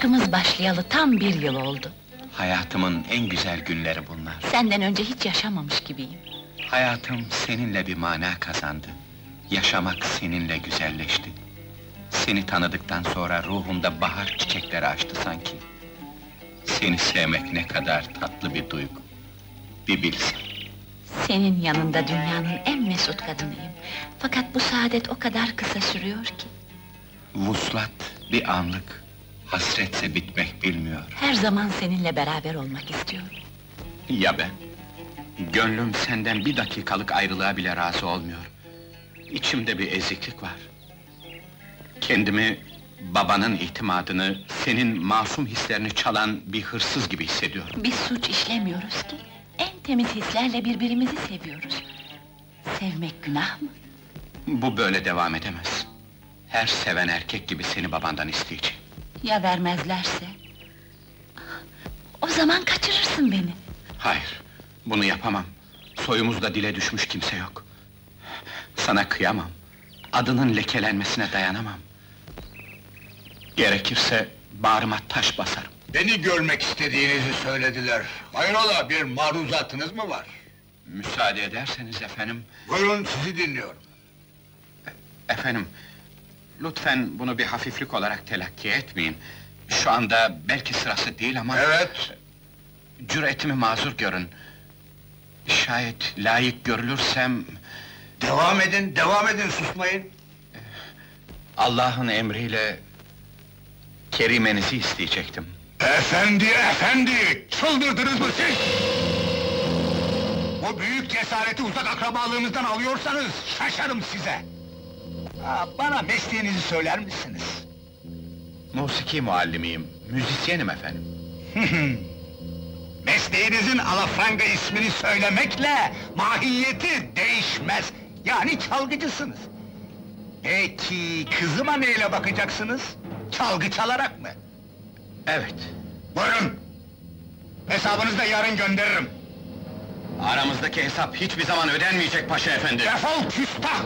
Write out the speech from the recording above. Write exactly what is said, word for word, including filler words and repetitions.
Aşkımız başlayalı tam bir yıl oldu. Hayatımın en güzel günleri bunlar. Senden önce hiç yaşamamış gibiyim. Hayatım seninle bir mana kazandı. Yaşamak seninle güzelleşti. Seni tanıdıktan sonra ruhumda bahar çiçekleri açtı sanki. Seni sevmek ne kadar tatlı bir duygu. Bir bilsen. Senin yanında dünyanın en mesut kadınıyım. Fakat bu saadet o kadar kısa sürüyor ki. Vuslat bir anlık, hasretse bitmek bilmiyor. Her zaman seninle beraber olmak istiyorum. Ya ben? Gönlüm senden bir dakikalık ayrılığa bile razı olmuyor. İçimde bir eziklik var. Kendimi, babanın itimadını, senin masum hislerini çalan bir hırsız gibi hissediyorum. Biz suç işlemiyoruz ki. En temiz hislerle birbirimizi seviyoruz. Sevmek günah mı? Bu böyle devam edemez. Her seven erkek gibi seni babandan isteyeceğim. Ya vermezlerse? O zaman kaçırırsın beni. Hayır, bunu yapamam. Soyumuzda dile düşmüş kimse yok. Sana kıyamam. Adının lekelenmesine dayanamam. Gerekirse bağrıma taş basarım. Beni görmek istediğinizi söylediler. Hayrola, bir maruzatınız mı var? Müsaade ederseniz efendim... Buyurun, sizi dinliyorum. Efendim, lütfen bunu bir hafiflik olarak telakki etmeyin. Şu anda belki sırası değil ama... Evet, Cüretimi mazur görün. Şayet layık görülürsem... devam edin, devam edin, susmayın. Allah'ın emriyle... Kerimenizi isteyecektim. Efendi, efendi! Çıldırdınız mı siz? Bu büyük cesareti uzak akrabalığımızdan alıyorsanız şaşarım size! Aa, bana mesleğinizi söyler misiniz? Musiki muallimiyim, müzisyenim efendim. Mesleğinizin alafranga ismini söylemekle mahiyeti değişmez. Yani çalgıcısınız. Peki, kızıma neyle bakacaksınız? Çalgı çalarak mı? Evet. Buyurun! Hesabınızı da yarın gönderirim. Aramızdaki hesap hiçbir zaman ödenmeyecek paşa efendi. Defol küstah!